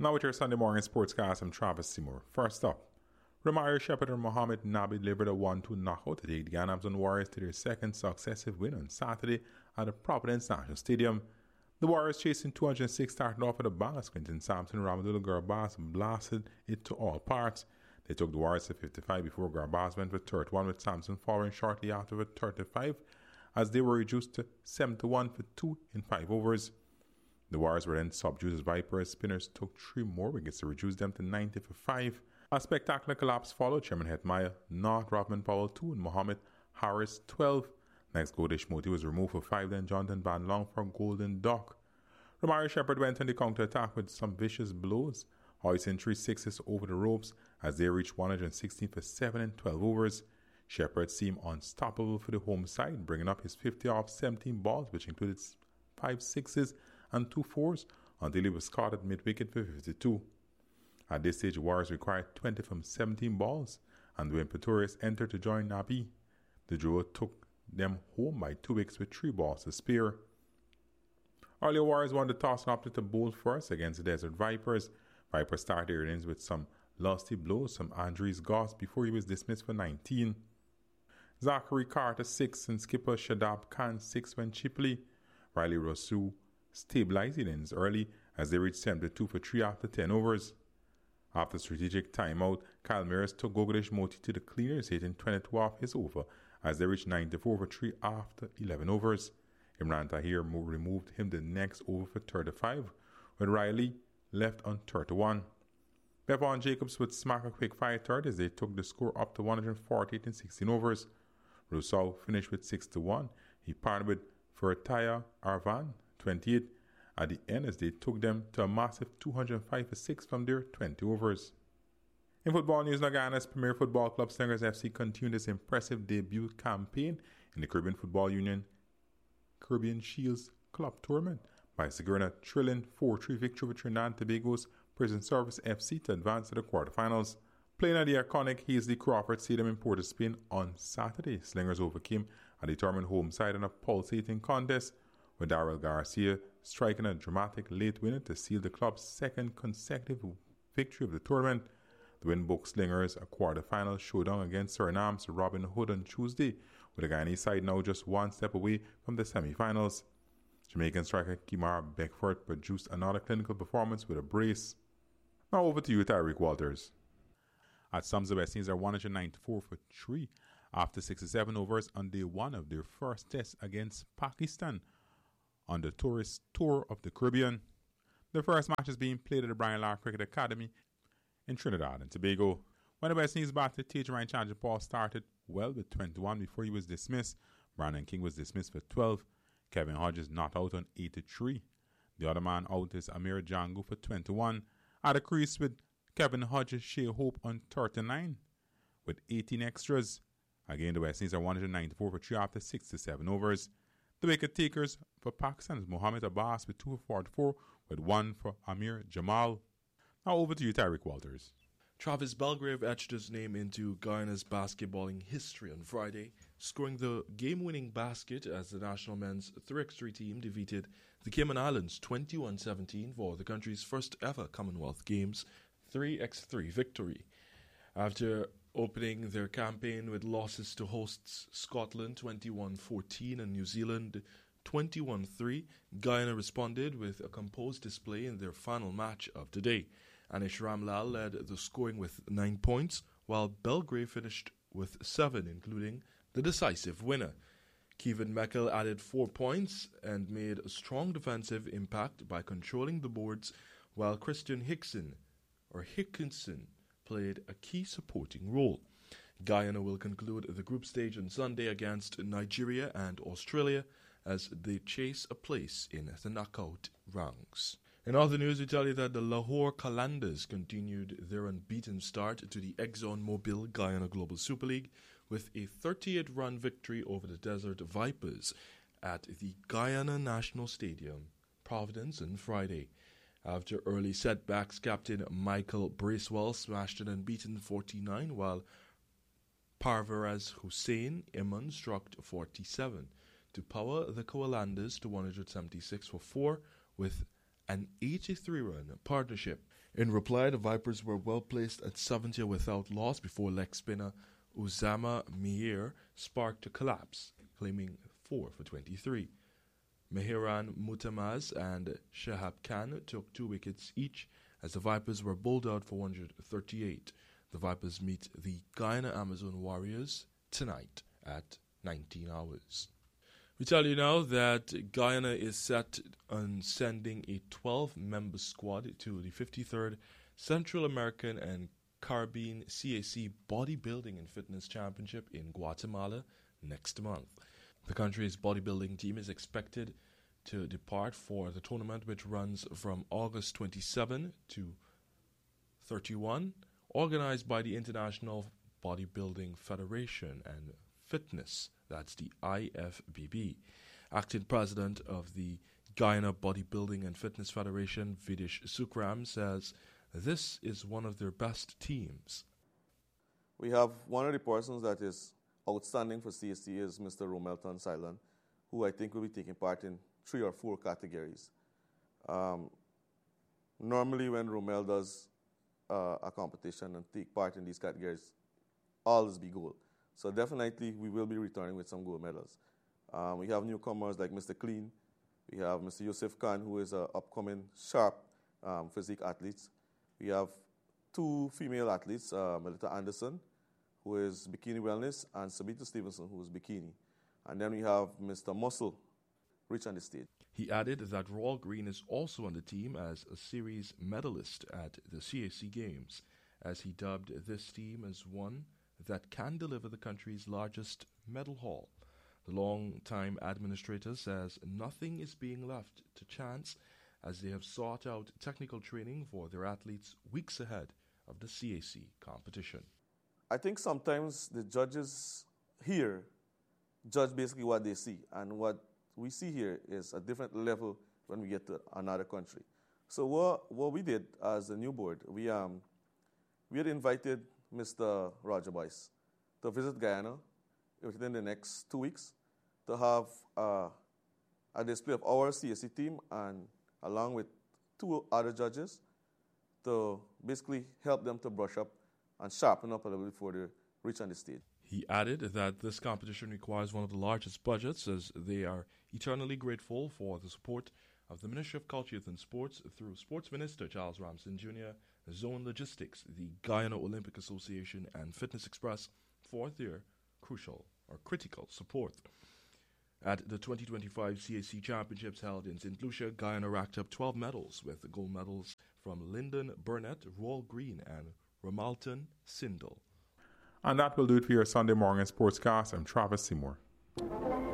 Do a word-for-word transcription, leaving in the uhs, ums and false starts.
Now with your Sunday morning sportscast, I'm Travis Seymour. First up, Romario Shepherd and Mohamed Nabi delivered a one two knockout to take the Amazon Warriors to their second successive win on Saturday at the Providence National Stadium. The Warriors, chasing two hundred six, started off with a ball. Quinton Sampson and Ramadou Garbaz blasted it to all parts. They took the Warriors to fifty-five before Garbaz went for thirty-one, with Sampson following shortly after with thirty-five, as they were reduced to seven to one for two in five overs. The Warriors were then subdued as Vipers spinners took three more wickets to reduce them to ninety for five. A spectacular collapse followed. Chairman Hetmaya knocked Rodman Powell two and Mohammed Harris twelve. Next, Godish Moti was removed for five, then Jonathan Van Long for Golden Duck. Romario Shepherd went on the counter-attack with some vicious blows, hoisting three sixes over the ropes as they reached one hundred sixteen for seven in twelve overs. Shepherd seemed unstoppable for the home side, bringing up his fifty off seventeen balls, which included five sixes and two fours, until he was caught at mid-wicket for fifty-two. At this stage, the Warriors required twenty from seventeen balls, and when Pretorius entered to join Nabi, the duo took them home by two wickets with three balls to spare. Earlier, Warriors won the toss and opted to bowl first against the Desert Vipers. Vipers started their innings with some lusty blows from Andres Goss before he was dismissed for nineteen. Zachary Carter six and skipper Shadab Khan six went cheaply. Riley Rousseau stabilized innings early as they reached seventy-two for three after ten overs. After strategic timeout, Kyle Mears took Godish Moti to the cleaners, hitting twenty-two off his over as they reached ninety-four for three after eleven overs. Imran Tahir removed him the next over for thirty-five, with Riley left on thirty-one. Bevon Jacobs would smack a quick five third as they took the score up to one hundred forty-eight in sixteen overs. Rousseau finished with six to one. He partnered with Fertaya Arvan, twenty-eight, at the end as they took them to a massive two hundred five for six from their twenty overs. In football news, Guyana's Premier Football Club Slingers F C continued its impressive debut campaign in the Caribbean Football Union Caribbean Shields Club Tournament by securing a thrilling four three victory over Trinidad and Tobago's Prison Service F C to advance to the quarterfinals. Playing at the iconic Hazley Crawford Stadium in Port of Spain on Saturday, Slingers overcame a determined home side in a pulsating contest, with Daryl Garcia striking a dramatic late winner to seal the club's second consecutive victory of the tournament. The win booked Slingers a quarter-final showdown against Suriname's Robin Hood on Tuesday, with the Guyanese side now just one step away from the semi-finals. Jamaican striker Kimar Beckford produced another clinical performance with a brace. Now over to you, Tyreek Walters. At Sums, the West Indies are one hundred ninety-four for three after sixty-seven overs on day one of their first test against Pakistan on the tourist tour of the Caribbean. The first match is being played at the Brian Lara Cricket Academy in Trinidad and Tobago. When the West Indies batter, T H Ryan Chandler Paul started well with twenty-one before he was dismissed. Brandon King was dismissed for twelve. Kevin Hodges not out on eighty-three. The other man out is Amir Django for twenty-one. At the crease with Kevin Hodges, Shea Hope on thirty-nine with eighteen extras. Again, the West Indies are one hundred ninety-four for three after sixty-seven overs. The wicket takers for Pakistan is Mohammed Abbas with two for forty-four, with one for Amir Jamal. Now over to you, Tyreek Walters. Travis Belgrave etched his name into Guyana's basketballing history on Friday, scoring the game-winning basket as the national men's three by three team defeated the Cayman Islands twenty-one seventeen for the country's first ever Commonwealth Games three by three victory. After opening their campaign with losses to hosts Scotland twenty-one fourteen and New Zealand twenty-one three, Guyana responded with a composed display in their final match of the day. Anish Ramlal led the scoring with nine points, while Belgrave finished with seven, including the decisive winner. Kevin Meckel added four points and made a strong defensive impact by controlling the boards, while Christian Hickson, or Hickinson, played a key supporting role. Guyana will conclude the group stage on Sunday against Nigeria and Australia as they chase a place in the knockout rounds. In other news, we tell you that the Lahore Qalandars continued their unbeaten start to the ExxonMobil Guyana Global Super League with a thirty-eight run victory over the Desert Vipers at the Guyana National Stadium, Providence, on Friday. After early setbacks, captain Michael Bracewell smashed an unbeaten forty-nine, while Parvez Hussain Iman struck forty-seven to power the Qalandars to one hundred seventy-six for four, with an eighty-three run partnership. In reply, the Vipers were well placed at seventy without loss before leg spinner Uzama Mier sparked a collapse, claiming four for twenty-three. Mehiran Mutamaz and Shahab Khan took two wickets each as the Vipers were bowled out for one hundred thirty-eight. The Vipers meet the Guyana Amazon Warriors tonight at nineteen hours. We tell you now that Guyana is set on sending a twelve-member squad to the fifty-third Central American and Caribbean C A C Bodybuilding and Fitness Championship in Guatemala next month. The country's bodybuilding team is expected to depart for the tournament, which runs from August twenty-seventh to thirty-first, organized by the International Bodybuilding Federation and Fitness, that's the I F B B. Acting president of the Guyana Bodybuilding and Fitness Federation, Vidish Sukram, says this is one of their best teams. We have one of the persons that is outstanding for C A C is Mister Romelton Silent, who I think will be taking part in three or four categories. Um, normally when Romel does uh, a competition and take part in these categories, always be gold. So definitely we will be returning with some gold medals. Um, we have newcomers like Mister Clean. We have Mister Yusuf Khan, who is an upcoming sharp um, physique athlete. We have two female athletes, uh, Melita Anderson, who is Bikini Wellness, and Sabita Stevenson, who is Bikini. And then we have Mister Muscle, rich on the stage. He added that Royal Green is also on the team as a series medalist at the C A C Games, as he dubbed this team as one that can deliver the country's largest medal haul. The long-time administrator says nothing is being left to chance, as they have sought out technical training for their athletes weeks ahead of the C A C competition. I think sometimes the judges here judge basically what they see, and what we see here is a different level when we get to another country. So what, what we did as a new board, we, um, we had invited Mister Roger Boyce to visit Guyana within the next two weeks to have uh, a display of our C A C team, and along with two other judges, to basically help them to brush up and sharpen up a little bit before they reach on the stage. He added that this competition requires one of the largest budgets, as they are eternally grateful for the support of the Ministry of Culture, Youth and Sports through Sports Minister Charles Ramson Junior, Zone Logistics, the Guyana Olympic Association, and Fitness Express for their crucial or critical support. At the twenty twenty-five C A C Championships held in Saint Lucia, Guyana racked up twelve medals, with gold medals from Lyndon Burnett, Royal Green, and Romalton Sindel. And that will do it for your Sunday morning sportscast. I'm Travis Seymour.